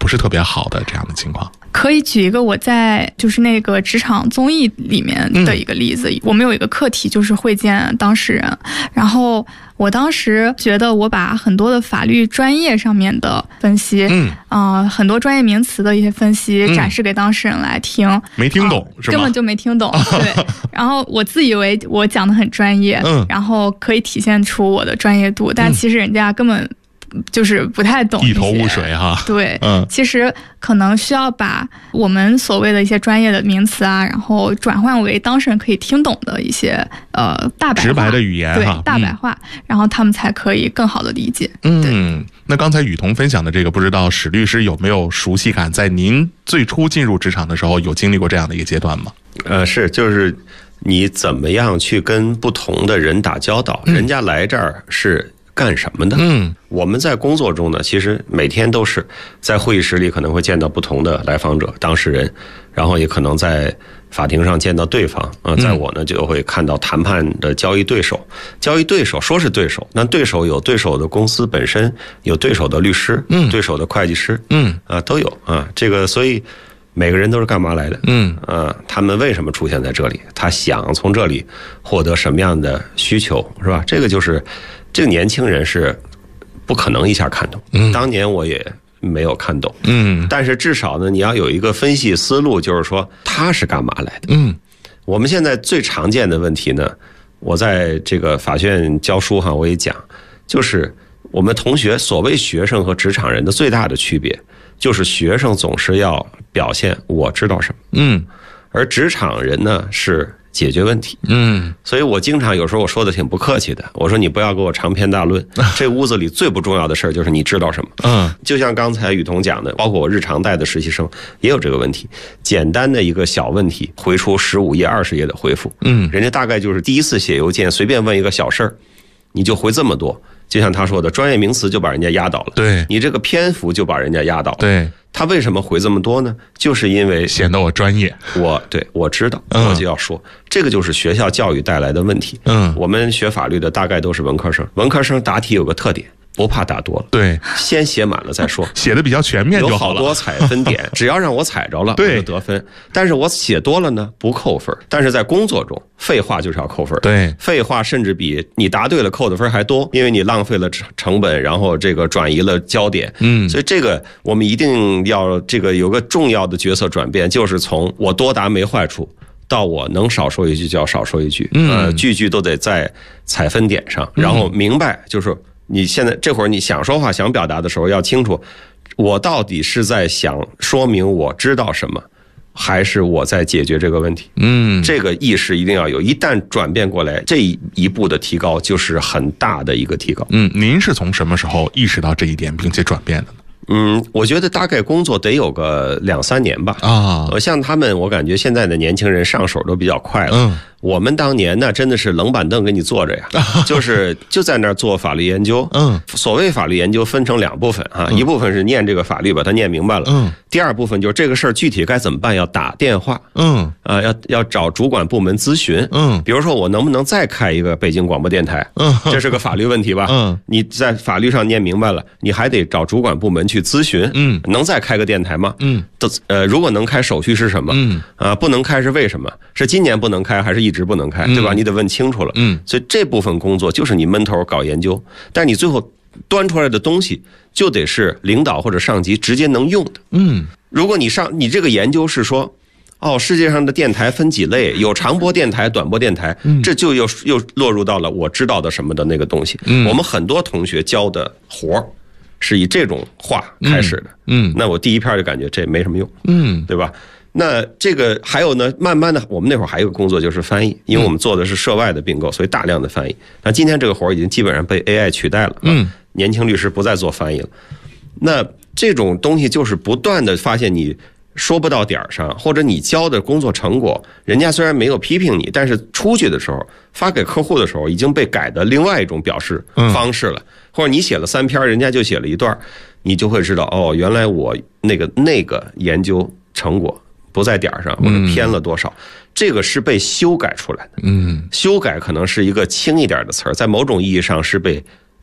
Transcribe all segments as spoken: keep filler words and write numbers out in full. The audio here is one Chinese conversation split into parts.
不是特别好的这样的情况？ 可以举一个我在就是那个职场综艺里面的一个例子、嗯、我们有一个课题就是会见当事人，然后我当时觉得我把很多的法律专业上面的分析，嗯啊、呃，很多专业名词的一些分析、嗯、展示给当事人来听， 没听懂、呃、是吗？ 根本就没听懂。对，然后我自以为我讲的很专业，嗯，然后可以体现出我的专业度，但其实人家根本就是不太懂， 一头雾水哈。 对，嗯，其实可能需要把我们所谓的一些专业的名词啊，然后转换为当事人可以听懂的一些呃大白话、 直白的语言哈， 对，大白话、嗯，然后他们才可以更好的理解。 嗯，那刚才雨桐分享的这个，不知道史律师有没有熟悉感？在您最初进入职场的时候，有经历过这样的一个阶段吗？ 呃，是，就是你怎么样去跟不同的人打交道？嗯、人家来这儿是干什么的？嗯，我们在工作中呢，其实每天都是在会议室里可能会见到不同的来访者、当事人，然后也可能在法庭上见到对方啊、呃。在我呢，就会看到谈判的交易对手，交易对手说是对手，那对手有对手的公司本身，有对手的律师，嗯，对手的会计师，嗯啊、呃、都有啊。这个所以每个人都是干嘛来的？嗯啊，他们为什么出现在这里？他想从这里获得什么样的需求，是吧？这个就是。这个年轻人是不可能一下看懂，嗯，当年我也没有看懂，嗯，但是至少呢，你要有一个分析思路，就是说他是干嘛来的，嗯，我们现在最常见的问题呢，我在这个法学院教书哈，我也讲，就是我们同学所谓学生和职场人的最大的区别，就是学生总是要表现我知道什么，嗯，而职场人呢是解决问题，嗯，所以我经常有时候我说的挺不客气的，我说你不要给我长篇大论，这屋子里最不重要的事儿就是你知道什么，嗯，就像刚才雨桐讲的，包括我日常带的实习生也有这个问题，简单的一个小问题，回出十五页、二十页的回复，嗯，人家大概就是第一次写邮件，随便问一个小事儿，你就回这么多，就像他说的，专业名词就把人家压倒了，对，你这个篇幅就把人家压倒了，对。他为什么回这么多呢？就是因为显得我专业， 我对我知道，我就要说，嗯、这个就是学校教育带来的问题。嗯，我们学法律的大概都是文科生，文科生答题有个特点，不怕答多了，对，先写满了再说， 写的比较全面就好了。 有好多采分点，只要让我踩着了，我就得分。但是我写多了呢，不扣分。但是在工作中，废话就是要扣分，对，废话甚至比你答对了扣的分还多，因为你浪费了成本，然后这个转移了焦点。嗯，所以这个我们一定要这个有个重要的角色转变，就是从我多答没坏处，到我能少说一句就要少说一句，呃，句句都得在采分点上，然后明白就是你现在这会儿你想说话想表达的时候要清楚，我到底是在想说明我知道什么，还是我在解决这个问题？嗯，这个意识一定要有，一旦转变过来，这一步的提高就是很大的一个提高。 嗯，您是从什么时候意识到这一点并且转变的呢？ 嗯，我觉得大概工作得有个两三年吧。啊，像他们，我感觉现在的年轻人上手都比较快了。嗯，我们当年呢，真的是冷板凳给你坐着呀，就是就在那儿做法律研究。嗯，所谓法律研究分成两部分啊，一部分是念这个法律，把它念明白了。嗯，第二部分就是这个事儿具体该怎么办，要打电话。嗯，啊，要要找主管部门咨询。嗯，比如说我能不能再开一个北京广播电台？嗯，这是个法律问题吧？嗯，你在法律上念明白了，你还得找主管部门去咨询。嗯，能再开个电台吗？嗯，呃，如果能开，手续是什么？嗯，啊，不能开是为什么？是今年不能开，还是一直不能开？对吧？你得问清楚了。嗯，所以这部分工作就是你闷头搞研究，但你最后端出来的东西就得是领导或者上级直接能用的。嗯，如果你上你这个研究是说，哦，世界上的电台分几类，有长波电台、短波电台，这就又又落入到了我知道的什么的那个东西。嗯，我们很多同学教的活是以这种话开始的。嗯，那我第一篇就感觉这没什么用。嗯，对吧？那这个还有呢，慢慢的，我们那会儿还有个工作就是翻译，因为我们做的是涉外的并购，所以大量的翻译。那今天这个活已经基本上被 A I 取代了。嗯，年轻律师不再做翻译了。那这种东西就是不断的发现你说不到点儿上，或者你交的工作成果，人家虽然没有批评你，但是出去的时候发给客户的时候已经被改的另外一种表示方式了，或者你写了三篇，人家就写了一段，你就会知道哦，原来我那个那个研究成果不在点上，或者偏了多少，嗯，这个是被修改出来的。嗯，修改可能是一个轻一点的词儿，在某种意义上是被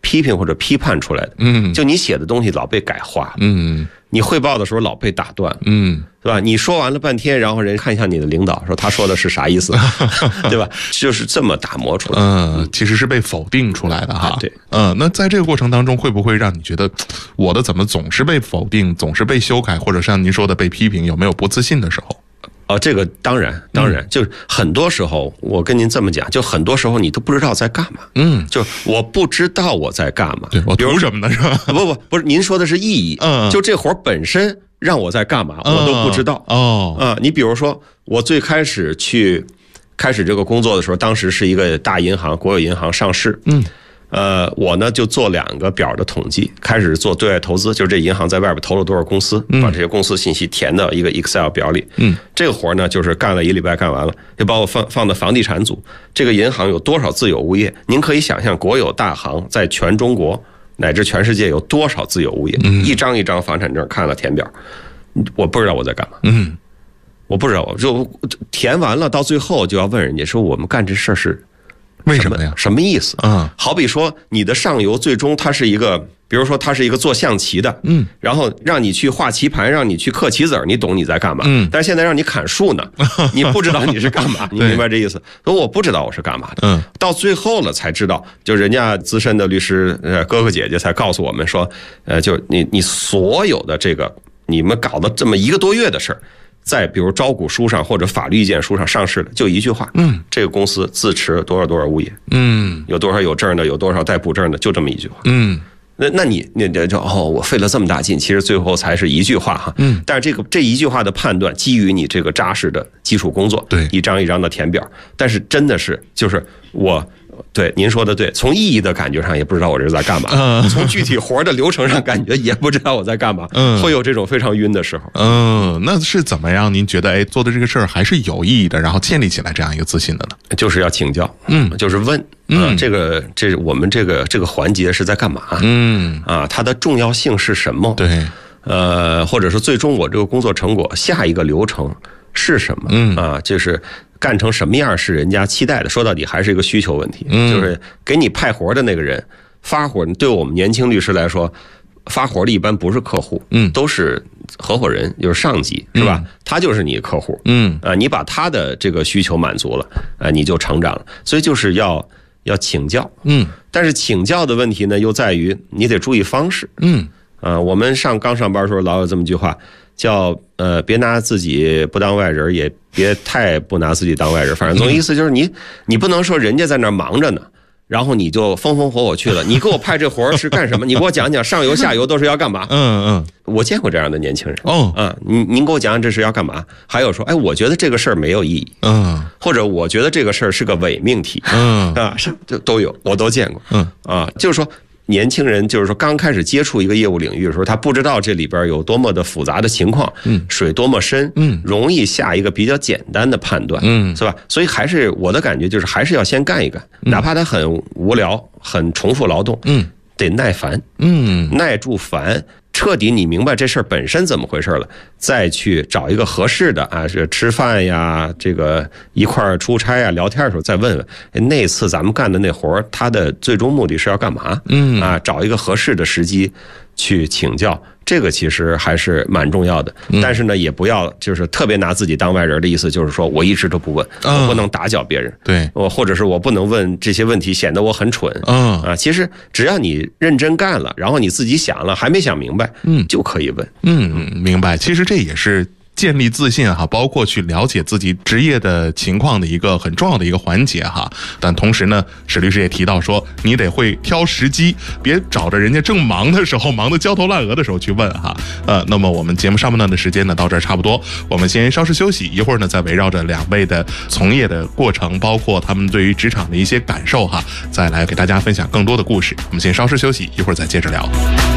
批评或者批判出来的。嗯，就你写的东西老被改化。嗯，你汇报的时候老被打断。嗯，对吧？你说完了半天，然后人看一下你的领导，说他说的是啥意思，对吧？就是这么打磨出来的。 嗯，其实是被否定出来的哈。 对。 嗯，那在这个过程当中，会不会让你觉得我的怎么总是被否定，总是被修改，或者像您说的被批评，有没有不自信的时候？ 哦，这个当然，当然，就是很多时候，我跟您这么讲，就很多时候你都不知道在干嘛。嗯，就我不知道我在干嘛。 对，我图什么呢？是吧？ 不不不是，您说的是意义。嗯，就这活本身让我在干嘛，我都不知道。哦，啊，你比如说，我最开始去开始这个工作的时候，当时是一个大银行，国有银行上市。嗯。呃，我呢就做两个表的统计，开始做对外投资，就是这银行在外边投了多少公司，把这些公司信息填到一个 Excel 表里。嗯，这个活呢就是干了一礼拜干完了，就把我放放到房地产组。这个银行有多少自有物业？您可以想象，国有大行在全中国乃至全世界有多少自有物业？嗯，一张一张房产证看了填表，我不知道我在干嘛。嗯，我不知道，就填完了，到最后就要问人家说，我们干这事儿是。 为什么呀？ 什么意思？嗯，好比说你的上游最终它是一个，比如说它是一个做象棋的，嗯，然后让你去画棋盘，让你去刻棋子儿，你懂你在干嘛？嗯，但是现在让你砍树呢，你不知道你是干嘛，你明白这意思？所以我不知道我是干嘛的，嗯，到最后了才知道，就人家资深的律师呃哥哥姐姐才告诉我们说，呃，就你你所有的这个你们搞了这么一个多月的事儿。在比如招股书上或者法律意见书上上市的，就一句话，嗯，这个公司自持多少多少物业，嗯，有多少有证的，有多少带补证的，就这么一句话，嗯，那那你你就哦，我费了这么大劲，其实最后才是一句话哈，嗯，但是这个这一句话的判断基于你这个扎实的基础工作， 对， 一张一张的填表，但是真的是就是我。对，您说的对，从意义的感觉上也不知道我这是在干嘛，嗯，从具体活的流程上感觉也不知道我在干嘛，嗯，会有这种非常晕的时候， 嗯，那是怎么样？您觉得哎，做的这个事儿还是有意义的，然后建立起来这样一个自信的呢？ 就是要请教，嗯，就是问，嗯，这个这我们这个这个环节是在干嘛？嗯，啊，它的重要性是什么？ 对， 呃，或者是最终我这个工作成果下一个流程是什么？嗯，啊，就是。干成什么样是人家期待的，说到底还是一个需求问题，嗯，就是给你派活的那个人发活，对我们年轻律师来说，发活的一般不是客户，嗯，都是合伙人，就是上级，是吧？嗯，他就是你的客户，嗯，啊，你把他的这个需求满足了，啊，你就成长了。所以就是要要请教，嗯，但是请教的问题呢，又在于你得注意方式，嗯，啊，我们上刚上班的时候老有这么句话。叫呃，别拿自己不当外人，也别太不拿自己当外人。反正总意思就是你，你不能说人家在那儿忙着呢，然后你就风风火火去了。你给我派这活是干什么？你给我讲讲上游下游都是要干嘛？嗯嗯，我见过这样的年轻人。哦，啊，您您给我讲讲这是要干嘛？还有说，哎，我觉得这个事儿没有意义。嗯，或者我觉得这个事儿是个伪命题。嗯啊，这都有，我都见过。嗯啊，就是说。年轻人就是说刚开始接触一个业务领域的时候，他不知道这里边有多么的复杂的情况，嗯，水多么深，嗯，容易下一个比较简单的判断，嗯，是吧？所以还是我的感觉就是还是要先干一干，哪怕他很无聊、很重复劳动，嗯，得耐烦，嗯，耐住烦。彻底你明白这事儿本身怎么回事了，再去找一个合适的啊，这吃饭呀，这个一块儿出差啊，聊天的时候再问问，那次咱们干的那活儿，它的最终目的是要干嘛？嗯啊，找一个合适的时机去请教，这个其实还是蛮重要的。但是呢，也不要就是特别拿自己当外人的意思，就是说我一直都不问，我不能打搅别人， 对， 我或者是我不能问这些问题，显得我很蠢。嗯啊，其实只要你认真干了，然后你自己想了还没想明白。嗯，就可以问。 嗯，明白。其实这也是建立自信哈，包括去了解自己职业的情况的一个很重要的一个环节哈。但同时呢，史律师也提到说，你得会挑时机，别找着人家正忙的时候，忙得焦头烂额的时候去问哈。呃，那么我们节目上半段的时间呢，到这儿差不多，我们先稍事休息，一会儿呢，再围绕着两位的从业的过程，包括他们对于职场的一些感受哈，再来给大家分享更多的故事。我们先稍事休息，一会儿再接着聊。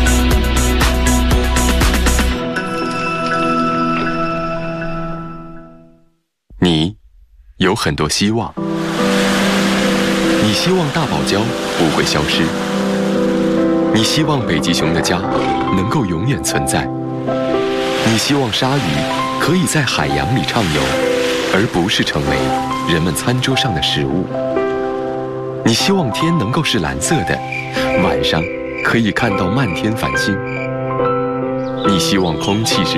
你有很多希望，你希望大堡礁不会消失，你希望北极熊的家能够永远存在，你希望鲨鱼可以在海洋里畅游，而不是成为人们餐桌上的食物。 你希望天能够是蓝色的，晚上可以看到漫天繁星。你希望空气是